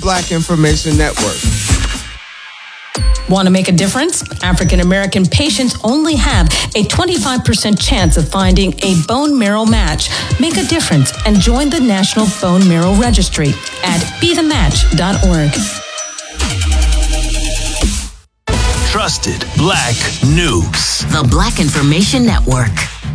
Black Information Network. Want to make a difference? African American patients only have a 25% chance of finding a bone marrow match. Make a difference and join the National Bone Marrow Registry at bethematch.org. Trusted Black News. The Black Information Network.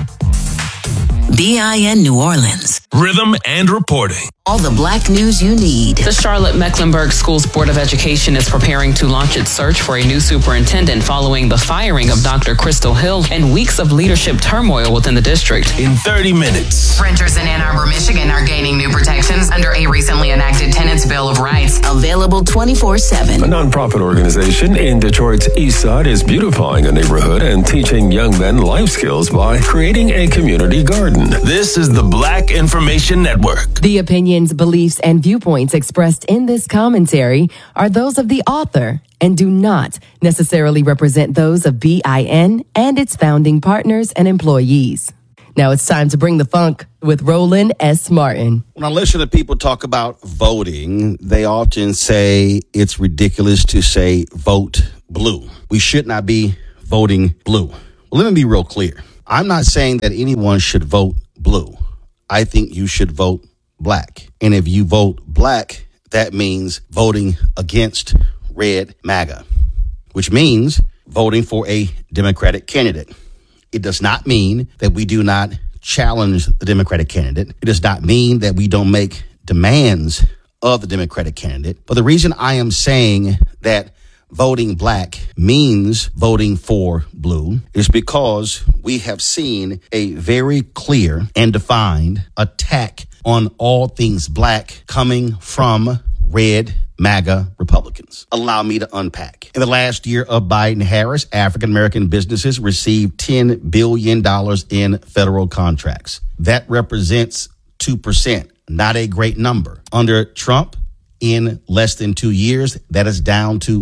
BIN New Orleans. Rhythm and reporting. All the Black news you need. The Charlotte-Mecklenburg Schools Board of Education is preparing to launch its search for a new superintendent following the firing of Dr. Crystal Hill and weeks of leadership turmoil within the district. In 30 minutes. Renters in Ann Arbor, Michigan are gaining new protections under a recently enacted Tenants' Bill of Rights. Available 24/7. A nonprofit organization in Detroit's East Side is beautifying a neighborhood and teaching young men life skills by creating a community garden. This is the Black Information Network. The opinions, beliefs, and viewpoints expressed in this commentary are those of the author and do not necessarily represent those of BIN and its founding partners and employees. Now it's time to bring the funk with Roland S. Martin. When I listen to people talk about voting, they often say it's ridiculous to say vote blue. We should not be voting blue. Well, let me be real clear. I'm not saying that anyone should vote blue. I think you should vote black. And if you vote black, that means voting against red MAGA, which means voting for a Democratic candidate. It does not mean that we do not challenge the Democratic candidate. It does not mean that we don't make demands of the Democratic candidate. But the reason I am saying that voting black means voting for blue is because we have seen a very clear and defined attack on all things black coming from red MAGA Republicans. Allow me to unpack. In the last year of Biden-Harris, African-American businesses received $10 billion in federal contracts. That represents 2%, not a great number. Under Trump, in less than 2 years, that is down to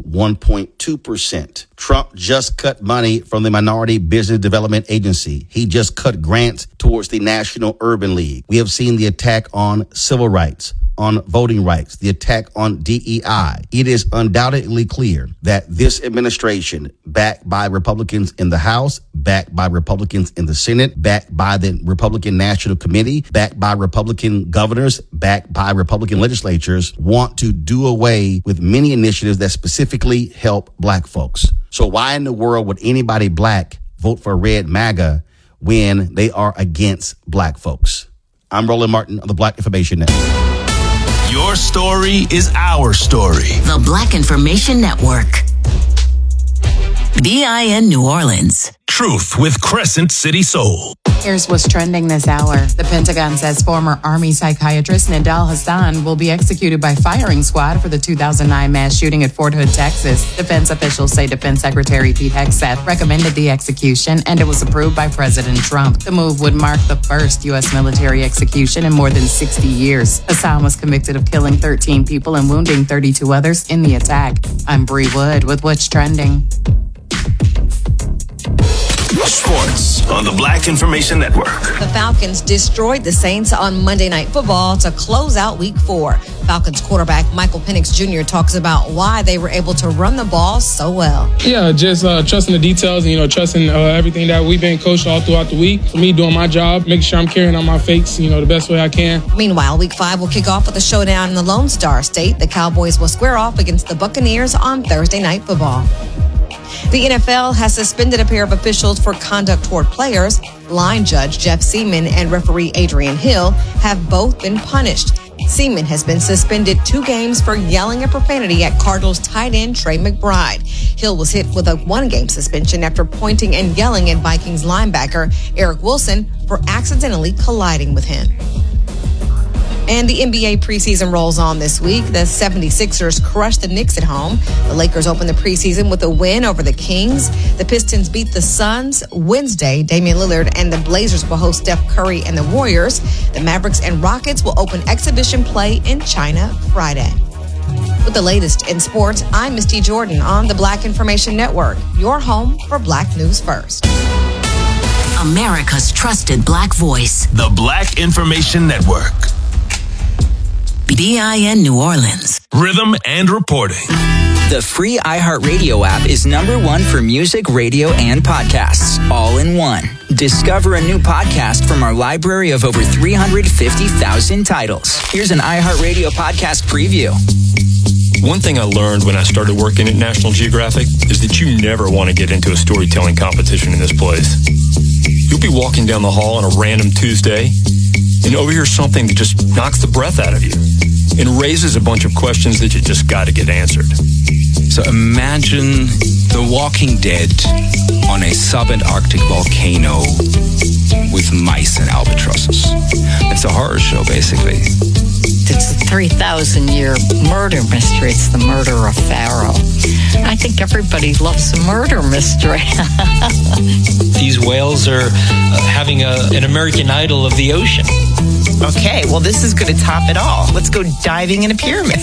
1.2%. Trump just cut money from the Minority Business Development Agency. He just cut grants towards the National Urban League. We have seen the attack on civil rights, on voting rights, the attack on DEI. It is undoubtedly clear that this administration, backed by Republicans in the House, backed by Republicans in the Senate, backed by the Republican National Committee, backed by Republican governors, backed by Republican legislatures, want to do away with many initiatives that specifically help black folks. So why in the world would anybody black vote for red MAGA when they are against black folks? I'm Roland Martin of the Black Information Network. Your story is our story. The Black Information Network. BIN New Orleans. Truth with Crescent City Soul. Here's what's trending this hour. The Pentagon says former Army psychiatrist Nidal Hasan will be executed by firing squad for the 2009 mass shooting at Fort Hood, Texas. Defense officials say Defense Secretary Pete Hegseth recommended the execution, and it was approved by President Trump. The move would mark the first U.S. military execution in more than 60 years. Hasan was convicted of killing 13 people and wounding 32 others in the attack. I'm Bree Wood with what's trending. Sports on the Black Information Network. The Falcons destroyed the Saints on Monday Night Football to close out Week 4. Falcons quarterback Michael Penix Jr. talks about why they were able to run the ball so well. Yeah, just trusting the details and, trusting everything that we've been coached all throughout the week. For me, doing my job, making sure I'm carrying on my fakes, the best way I can. Meanwhile, Week 5 will kick off with a showdown in the Lone Star State. The Cowboys will square off against the Buccaneers on Thursday Night Football. The NFL has suspended a pair of officials for conduct toward players. Line judge Jeff Seaman and referee Adrian Hill have both been punished. Seaman has been suspended 2 games for yelling a profanity at Cardinals tight end Trey McBride. Hill was hit with a 1-game suspension after pointing and yelling at Vikings linebacker Eric Wilson for accidentally colliding with him. And the NBA preseason rolls on this week. The 76ers crushed the Knicks at home. The Lakers opened the preseason with a win over the Kings. The Pistons beat the Suns Wednesday. Damian Lillard and the Blazers will host Steph Curry and the Warriors. The Mavericks and Rockets will open exhibition play in China Friday. With the latest in sports, I'm Misty Jordan on the Black Information Network, your home for Black News First. America's trusted Black voice. The Black Information Network. BIN New Orleans. Rhythm and reporting. The free iHeartRadio app is #1 for music, radio, and podcasts, all in one. Discover a new podcast from our library of over 350,000 titles. Here's an iHeartRadio podcast preview. One thing I learned when I started working at National Geographic is that you never want to get into a storytelling competition in this place. You'll be walking down the hall on a random Tuesday and overhear something that just knocks the breath out of you and raises a bunch of questions that you just got to get answered. So imagine The Walking Dead on a subantarctic volcano with mice and albatrosses. It's a horror show, basically. It's a 3,000-year murder mystery. It's the murder of Pharaoh. I think everybody loves a murder mystery. These whales are having an American Idol of the ocean. Okay, well, this is going to top it all. Let's go diving in a pyramid.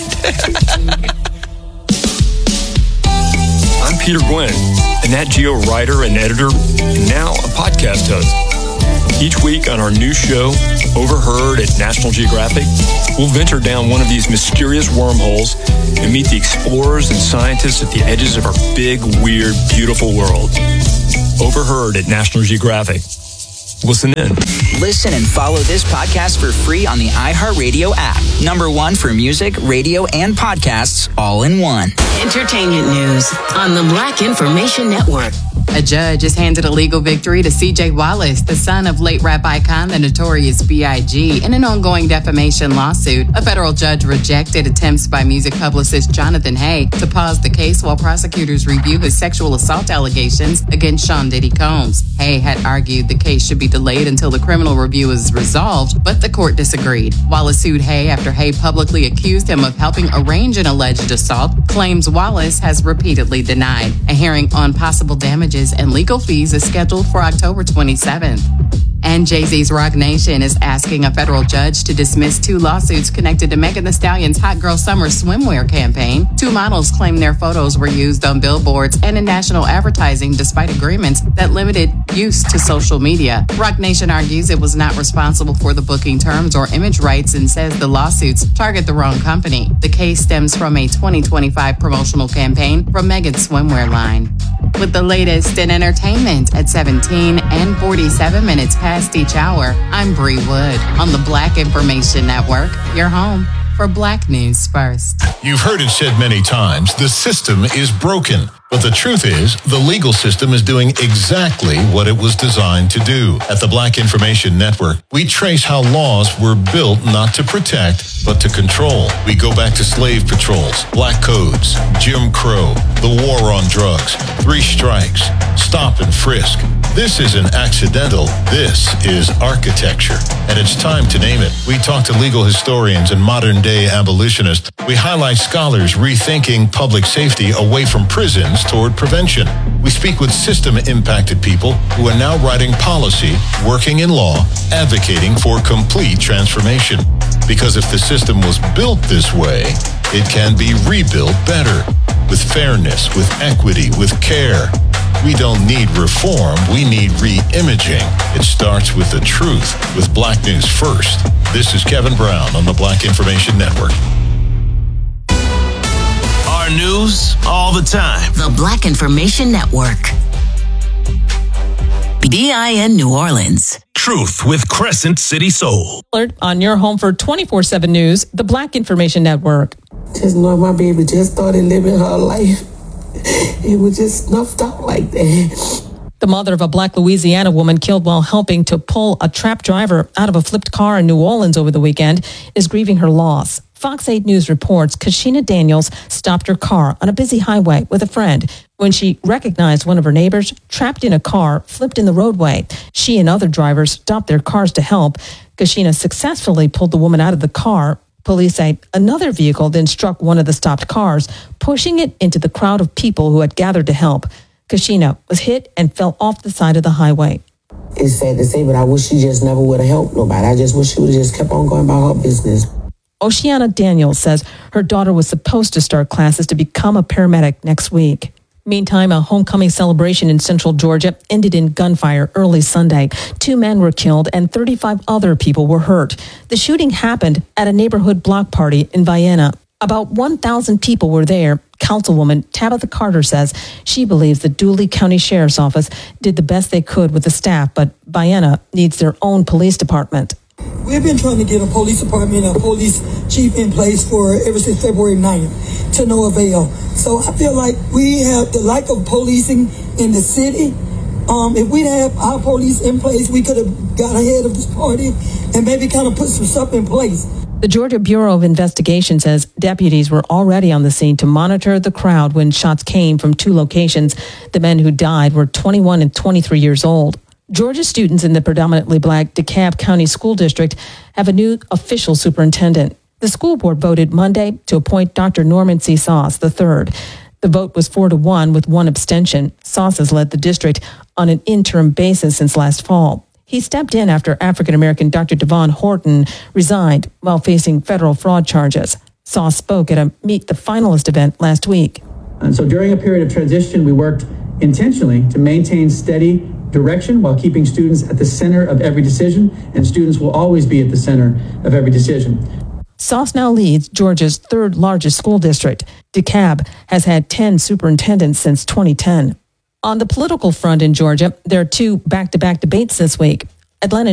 I'm Peter Gwynn, a Nat Geo writer and editor, and now a podcast host. Each week on our new show, Overheard at National Geographic, we'll venture down one of these mysterious wormholes and meet the explorers and scientists at the edges of our big, weird, beautiful world. Overheard at National Geographic. Listen in. Listen and follow this podcast for free on the iHeartRadio app. #1 for music, radio, and podcasts, all in one. Entertainment news on the Black Information Network. A judge has handed a legal victory to C.J. Wallace, the son of late rap icon, the Notorious B.I.G., in an ongoing defamation lawsuit. A federal judge rejected attempts by music publicist Jonathan Hay to pause the case while prosecutors review his sexual assault allegations against Sean Diddy Combs. Hay had argued the case should be delayed until the criminal review is resolved, but the court disagreed. Wallace sued Hay after Hay publicly accused him of helping arrange an alleged assault, claims Wallace has repeatedly denied. A hearing on possible damages and legal fees is scheduled for October 27th. And Jay-Z's Rock Nation is asking a federal judge to dismiss 2 lawsuits connected to Megan Thee Stallion's Hot Girl Summer swimwear campaign. 2 models claim their photos were used on billboards and in national advertising despite agreements that limited use to social media. Rock Nation argues it was not responsible for the booking terms or image rights and says the lawsuits target the wrong company. The case stems from a 2025 promotional campaign from Megan's swimwear line. With the latest in entertainment at 17 and 47 minutes past each hour, I'm Bree Wood on the Black Information Network, your home for Black News First. You've heard it said many times, the system is broken. But the truth is, the legal system is doing exactly what it was designed to do. At the Black Information Network, we trace how laws were built not to protect, but to control. We go back to slave patrols, black codes, Jim Crow, the war on drugs, 3 strikes, stop and frisk. This isn't accidental. This is architecture. And it's time to name it. We talk to legal historians and modern-day abolitionists. We highlight scholars rethinking public safety away from prisons toward prevention. We speak with system-impacted people who are now writing policy, working in law, advocating for complete transformation. Because if the system was built this way, it can be rebuilt better, with fairness, with equity, with care. We don't need reform, we need re-imaging. It starts with the truth, with Black News First. This is Kevin Brown on the Black Information Network. Our news all the time. The Black Information Network. BIN New Orleans. Truth with Crescent City Soul. On your home for 24/7 News, the Black Information Network. Just know my baby just started living her life. It was just snuffed out like that. The mother of a Black Louisiana woman killed while helping to pull a trapped driver out of a flipped car in New Orleans over the weekend is grieving her loss. Fox 8 News reports Kashina Daniels stopped her car on a busy highway with a friend when she recognized one of her neighbors trapped in a car flipped in the roadway. She and other drivers stopped their cars to help. Kashina successfully pulled the woman out of the car. Police say another vehicle then struck one of the stopped cars, pushing it into the crowd of people who had gathered to help. Kashina was hit and fell off the side of the highway. It's sad to say, but I wish she just never would have helped nobody. I just wish she would have just kept on going about her business. Oceana Daniels says her daughter was supposed to start classes to become a paramedic next week. Meantime, a homecoming celebration in central Georgia ended in gunfire early Sunday. 2 men were killed and 35 other people were hurt. The shooting happened at a neighborhood block party in Vienna. About 1,000 people were there. Councilwoman Tabitha Carter says she believes the Dooley County Sheriff's Office did the best they could with the staff, but Vienna needs their own police department. We've been trying to get a police department and a police chief in place ever since February 9th to no avail. So I feel like we have the lack of policing in the city. If we'd have our police in place, we could have got ahead of this party and maybe kind of put some stuff in place. The Georgia Bureau of Investigation says deputies were already on the scene to monitor the crowd when shots came from 2 locations. The men who died were 21 and 23 years old. Georgia students in the predominantly black DeKalb County School District have a new official superintendent. The school board voted Monday to appoint Dr. Norman C. Sauce III. The vote was 4-1 with 1 abstention. Sauce has led the district on an interim basis since last fall. He stepped in after African-American Dr. Devon Horton resigned while facing federal fraud charges. Sauce spoke at a Meet the Finalist event last week. And so during a period of transition, we worked intentionally to maintain steady direction while keeping students at the center of every decision, and students will always be at the center of every decision. Sauce now leads Georgia's 3rd largest school district. DeKalb has had 10 superintendents since 2010. On the political front in Georgia, there are 2 back-to-back debates this week. Atlanta